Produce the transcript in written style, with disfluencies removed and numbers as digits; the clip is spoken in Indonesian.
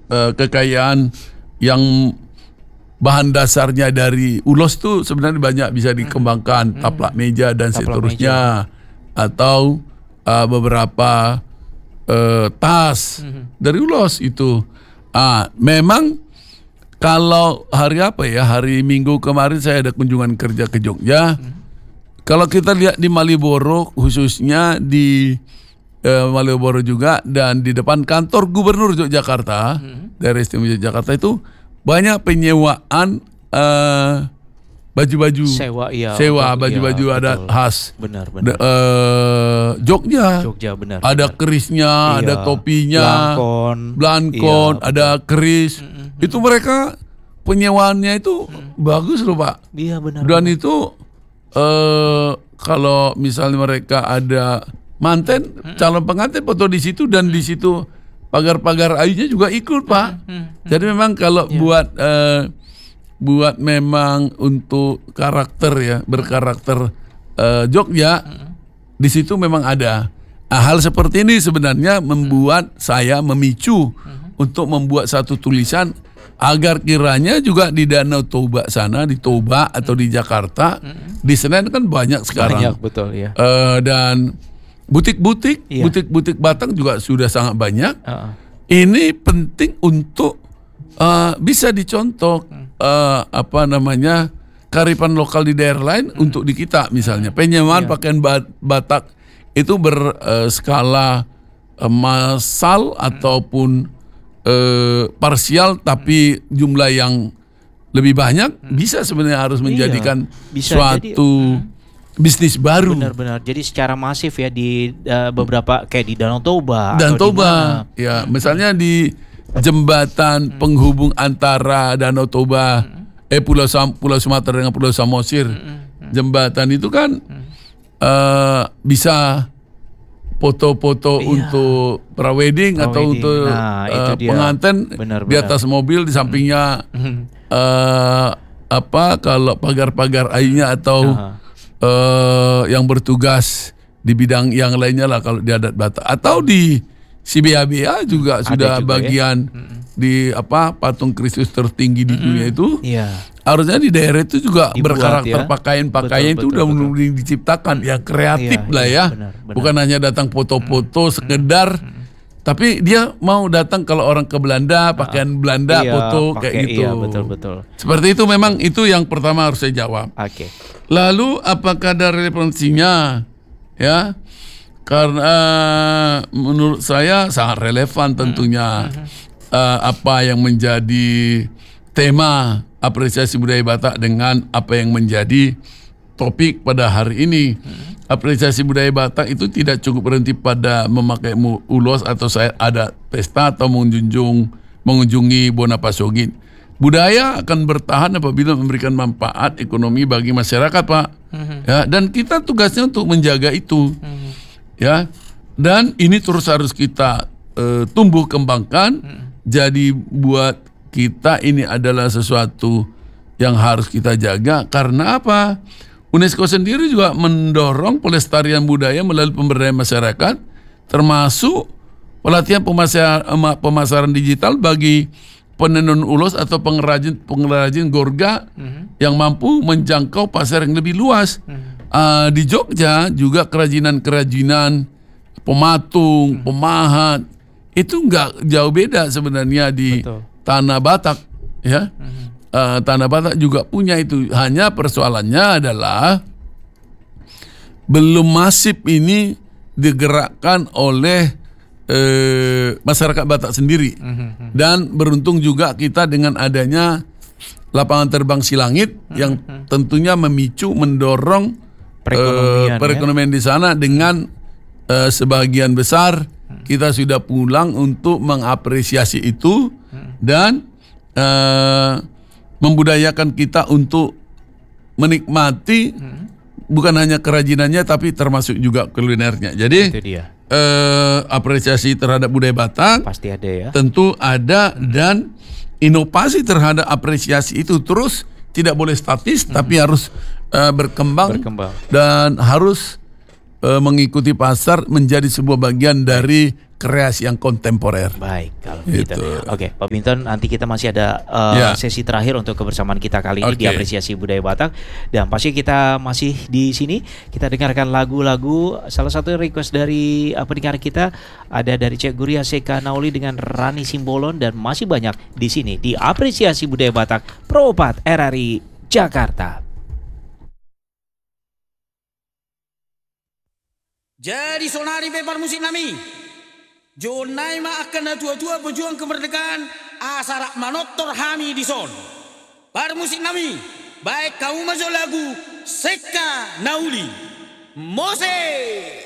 kekayaan yang bahan dasarnya dari ulos tuh sebenarnya banyak bisa dikembangkan, taplak meja dan seterusnya, atau beberapa tas dari ulos itu. Memang kalau hari Minggu kemarin saya ada kunjungan kerja ke Jogja. Kalau kita lihat di Malioboro, khususnya di Malioboro juga, dan di depan kantor Gubernur Yogyakarta, daerah istimewa Yogyakarta itu banyak penyewaan baju-baju sewa baju-baju adat khas. Benar. Jogja benar. Ada kerisnya, ada topinya, blankon, ada keris. Itu mereka penyewaannya itu bagus loh, Pak. Iya, benar. Dan itu kalau misalnya mereka ada manten, calon pengantin foto di situ, dan di situ pagar-pagar ayunya juga ikut, Pak. Jadi memang kalau buat memang untuk karakter ya, berkarakter Jogja, di situ memang ada. Hal seperti ini sebenarnya membuat saya memicu untuk membuat satu tulisan agar kiranya juga di Danau Toba sana, di Toba atau di Jakarta, di Senen kan banyak sekarang. Banyak, betul ya. Dan butik-butik Batak juga sudah sangat banyak. Ini penting untuk bisa dicontoh kearifan lokal di daerah lain untuk di kita, misalnya penyewaan pakaian Batak itu berskala massal ataupun parsial, tapi jumlah yang lebih banyak bisa sebenarnya harus menjadikan suatu bisnis baru. Benar. Jadi secara masif ya di beberapa kayak di Danau Toba. Ya, misalnya di jembatan penghubung antara Danau Toba, Pulau Sumatera dengan Pulau Samosir. Jembatan itu kan bisa foto-foto untuk prawedding atau untuk pengantin di atas mobil, di sampingnya kalau pagar-pagar ayunya atau yang bertugas di bidang yang lainnya lah kalau di adat Batak, atau di CBA juga sudah bagian di patung Kristus tertinggi di dunia itu. Harusnya di daerah itu juga berkarakter pakaian itu udah mulai diciptakan yang kreatif lah ya. Benar. Bukan hanya datang foto-foto sekedar, tapi dia mau datang kalau orang ke Belanda pakaian Belanda foto kayak gitu. Betul. Seperti itu, memang itu yang pertama harus saya jawab. Lalu apakah ada relevansinya? Ya, karena menurut saya sangat relevan tentunya apa yang menjadi tema apresiasi budaya Batak dengan apa yang menjadi topik pada hari ini. Apresiasi budaya Batak itu tidak cukup berhenti pada memakai ulos atau saya ada pesta atau mengunjungi Bonapasogin. Budaya akan bertahan apabila memberikan manfaat ekonomi bagi masyarakat, Pak. Ya, dan kita tugasnya untuk menjaga itu. Ya. Dan ini terus harus kita tumbuh kembangkan. Jadi buat kita ini adalah sesuatu yang harus kita jaga. Karena apa? UNESCO sendiri juga mendorong pelestarian budaya melalui pemberdayaan masyarakat, termasuk pelatihan pemasaran digital bagi penenun ulos atau pengrajin gorga yang mampu menjangkau pasar yang lebih luas. Di Jogja juga kerajinan pematung, pemahat itu nggak jauh beda sebenarnya di tanah Batak, ya. Tanah Batak juga punya itu. Hanya persoalannya adalah belum masif ini digerakkan oleh masyarakat Batak sendiri. Dan beruntung juga kita dengan adanya lapangan terbang Silangit yang tentunya mendorong perekonomian di sana. Dengan sebagian besar kita sudah pulang untuk mengapresiasi itu dan membudayakan kita untuk menikmati bukan hanya kerajinannya tapi termasuk juga kulinernya. Jadi apresiasi terhadap budaya Batak pasti ada ya. Tentu ada dan inovasi terhadap apresiasi itu terus tidak boleh statis tapi harus berkembang dan harus mengikuti pasar menjadi sebuah bagian dari kreasi yang kontemporer. Baik, kalau begitu. Oke, Pak Binton, nanti kita masih ada sesi terakhir untuk kebersamaan kita kali ini di Apresiasi Budaya Batak. Dan pasti kita masih di sini, kita dengarkan lagu-lagu. Salah satu request dari pendengar kita ada dari Cek Guria Seka Nauli dengan Rani Simbolon, dan masih banyak di sini di Apresiasi Budaya Batak Pro 4 RRI Jakarta. Jadi sonari pepar musik nami Jonai ma akan dua-dua pejuang kemerdekaan asarak manotor hami di son. Par musik nami baik kamu majo lagu Seka Nauli Mose.